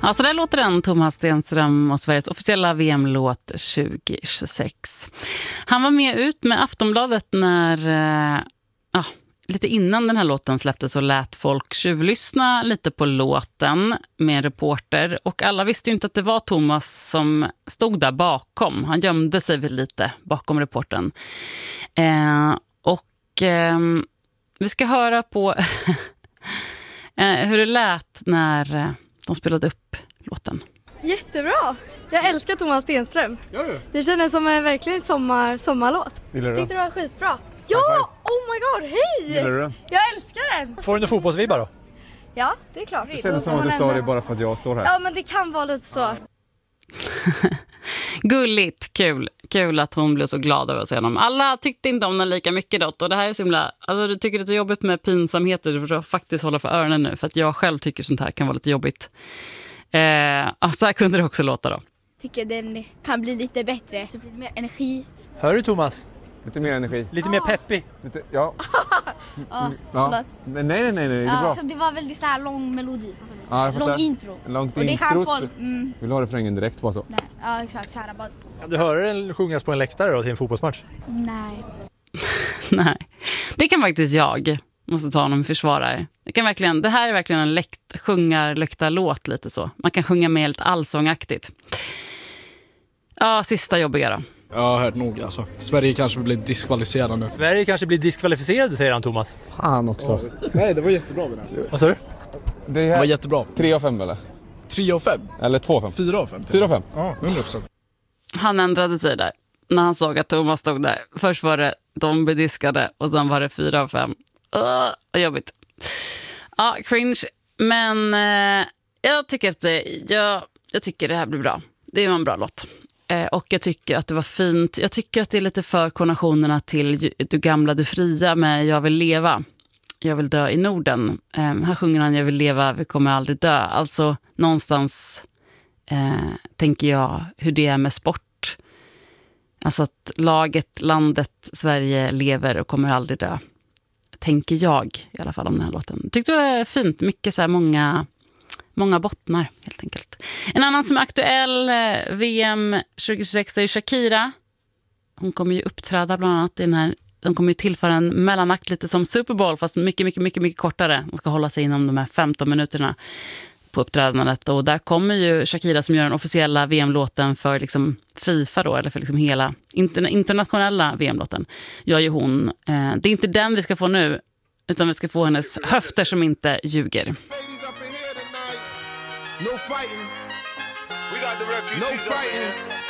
Ja, så där låter den, Thomas Stenström och Sveriges officiella VM-låt 2026. Han var med ut med Aftonbladet när, lite innan den här låten släpptes, så lät folk tjuvlyssna lite på låten med en reporter. Och alla visste ju inte att det var Thomas som stod där bakom. Han gömde sig väl lite bakom reportern. Vi ska höra på hur det lät när de spelade upp låten. Jättebra! Jag älskar Thomas Stenström. Gör du? Det kändes som en verkligen sommarlåt. Gillar du Tyckte det var skitbra. Ja! Oh my god, hej! Gillar du den? Jag älskar den! Får du en fotbollsvibbar då? Ja, det är klart. Det känns som att du sa det bara för att jag står här. Ja, men det kan vara lite så. Gulligt, kul att hon blev så glad över att se honom. Alla tyckte inte om den lika mycket då, och det här är så himla, alltså du tycker att det är jobbigt med pinsamheter, du får faktiskt hålla för öronen nu, för att jag själv tycker sånt här kan vara lite jobbigt. Så här kunde det också låta då. Tycker den kan bli lite bättre, så lite mer energi. Hör du Thomas? Lite mer energi. Lite mer peppig. Lite, ja. Ja, förlåt. Nej, det är bra. Så det var väldigt så här lång melodi. Ja, jag fattar. Lång intro. Långt och det intro. kan folk... Vill du ha refrängen direkt bara så? Nej, ja, exakt. Så här, bara... Du hör den sjungas på en läktare då till en fotbollsmatch? Nej. Nej, det kan faktiskt jag. Måste ta honom i försvarare. Det här är verkligen en sjungar-lökta-låt lite så. Man kan sjunga med lite allsångaktigt. Ja, sista jobbiga då. Jag har hört nog alltså. Sverige kanske blir diskvalificerade nu. Sverige kanske blir diskvalificerade, säger han Thomas. Fan också. Nej, det var jättebra det där. Vad sa du? Det var jättebra. 3 av 5 eller? 3 av 5? Eller 2 av 5? 4 av 5. 4 av 5? Ja, 100%. Han ändrade sig där när han såg att Thomas stod där. Först var det de bediskade och sen var det 4 av 5. Jobbigt. Ja, cringe. Men jag tycker att jag tycker det här blir bra. Det var en bra låt. Och jag tycker att det var fint. Jag tycker att det är lite för konnotationerna till Du gamla, du fria med Jag vill leva. Jag vill dö i Norden. Här sjunger han Jag vill leva, vi kommer aldrig dö. Alltså någonstans tänker jag hur det är med sport. Alltså att landet, Sverige lever och kommer aldrig dö. Tänker jag i alla fall om den här låten. Tyckte det var fint. Mycket så här många bottnar helt enkelt. En annan som är aktuell VM 2026 är Shakira. Hon kommer ju uppträda bland annat i den här. De kommer ju tillföra en mellanakt lite som Super Bowl, fast mycket kortare. Hon ska hålla sig inom de här 15 minuterna på uppträdandet. Och där kommer ju Shakira som gör den officiella VM-låten för liksom FIFA då, eller för liksom hela internationella VM-låten. Gör ju hon. Det är inte den vi ska få nu, utan vi ska få hennes höfter som inte ljuger. No fighting. We got the refugees. No fighting.